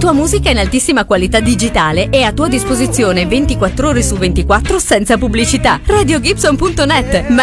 tua musica in altissima qualità digitale e a tua disposizione 24 ore su 24 senza pubblicità. RadioGibson.net,